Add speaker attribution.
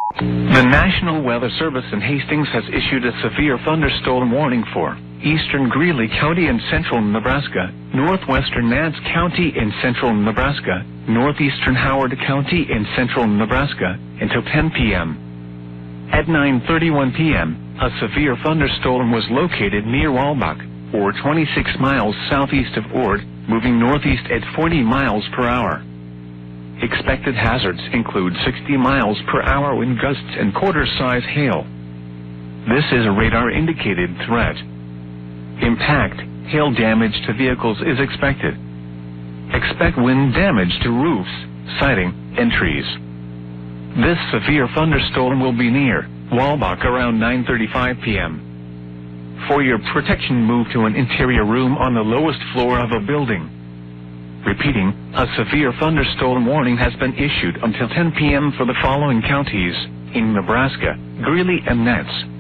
Speaker 1: The National Weather Service in Hastings has issued a severe thunderstorm warning for eastern Greeley County in central Nebraska, northwestern Nance County in central Nebraska, northeastern Howard County in central Nebraska, until 10 p.m. At 9:31 p.m., a severe thunderstorm was located near Walbach, or 26 miles southeast of Ord, moving northeast at 40 miles per hour. Expected hazards include 60 miles per hour wind gusts and quarter-size hail. This is a radar-indicated threat. Impact, hail damage to vehicles is expected. Expect wind damage to roofs, siding, and trees. This severe thunderstorm will be near Walbach around 9:35 p.m. For your protection, move to an interior room on the lowest floor of a building. Repeating, a severe thunderstorm warning has been issued until 10 p.m. for the following counties in Nebraska: Greeley and Nance.